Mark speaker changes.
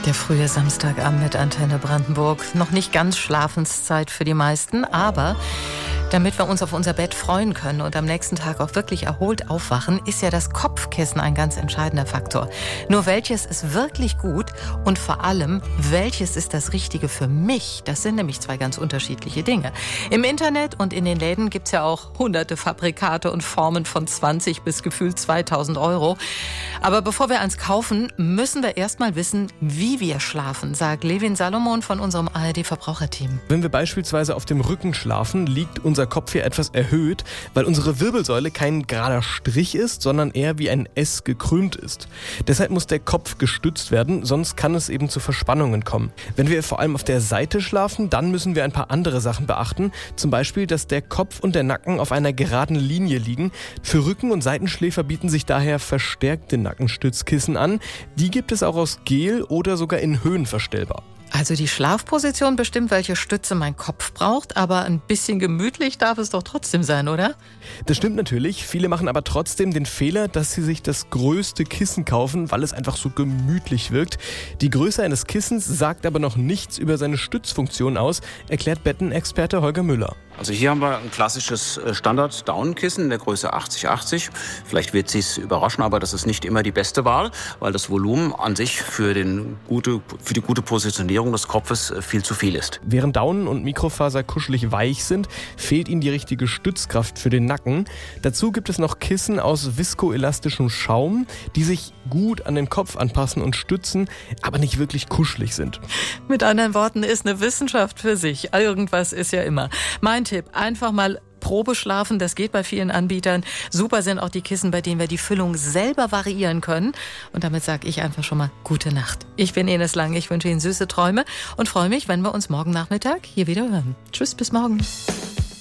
Speaker 1: Der frühe Samstagabend mit Antenne Brandenburg. Noch nicht ganz Schlafenszeit für die meisten, aber damit wir uns auf unser Bett freuen können und am nächsten Tag auch wirklich erholt aufwachen, ist ja das Kopfkissen ein ganz entscheidender Faktor. Nur welches ist wirklich gut und vor allem, welches ist das Richtige für mich? Das sind nämlich zwei ganz unterschiedliche Dinge. Im Internet und in den Läden gibt's ja auch hunderte Fabrikate und Formen von 20 bis gefühlt 2000 Euro. Aber bevor wir eins kaufen, müssen wir erst mal wissen, wie wir schlafen, sagt Levin Salomon von unserem ARD-Verbraucherteam.
Speaker 2: Wenn wir beispielsweise auf dem Rücken schlafen, liegt unser Kopf hier etwas erhöht, weil unsere Wirbelsäule kein gerader Strich ist, sondern eher wie ein S gekrümmt ist. Deshalb muss der Kopf gestützt werden, sonst kann es eben zu Verspannungen kommen. Wenn wir vor allem auf der Seite schlafen, dann müssen wir ein paar andere Sachen beachten. Zum Beispiel, dass der Kopf und der Nacken auf einer geraden Linie liegen. Für Rücken- und Seitenschläfer bieten sich daher verstärkte Nackenstützkissen an. Die gibt es auch aus Gel oder sogar in Höhen verstellbar.
Speaker 1: Also die Schlafposition bestimmt, welche Stütze mein Kopf braucht, aber ein bisschen gemütlich darf es doch trotzdem sein, oder?
Speaker 2: Das stimmt natürlich. Viele machen aber trotzdem den Fehler, dass sie sich das größte Kissen kaufen, weil es einfach so gemütlich wirkt. Die Größe eines Kissens sagt aber noch nichts über seine Stützfunktion aus, erklärt Bettenexperte Holger Müller.
Speaker 3: Also hier haben wir ein klassisches Standard-Daunenkissen in der Größe 80-80. Vielleicht wird Sie es überraschen, aber das ist nicht immer die beste Wahl, weil das Volumen an sich für die gute Positionierung des Kopfes viel zu viel ist.
Speaker 2: Während Daunen und Mikrofaser kuschelig weich sind, fehlt ihnen die richtige Stützkraft für den Nacken. Dazu gibt es noch Kissen aus viskoelastischem Schaum, die sich gut an den Kopf anpassen und stützen, aber nicht wirklich kuschelig sind.
Speaker 1: Mit anderen Worten, ist eine Wissenschaft für sich. Irgendwas ist ja immer. Mein Tipp, einfach mal Probe schlafen, das geht bei vielen Anbietern. Super sind auch die Kissen, bei denen wir die Füllung selber variieren können. Und damit sage ich einfach schon mal gute Nacht. Ich bin Ines Lang, ich wünsche Ihnen süße Träume und freue mich, wenn wir uns morgen Nachmittag hier wieder hören. Tschüss, bis morgen.